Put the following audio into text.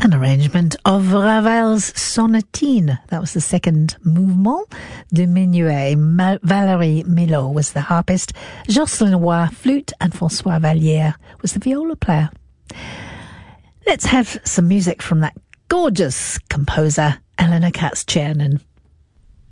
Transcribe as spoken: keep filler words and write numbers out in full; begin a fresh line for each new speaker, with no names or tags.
An arrangement of Ravel's Sonatine. That was the second mouvement de Menuet. Ma- Valérie Milhaud was the harpist, Jocelyn Roy flute, and François Vallière was the viola player. Let's have some music from that gorgeous composer, Eleanor Katz-Chernin.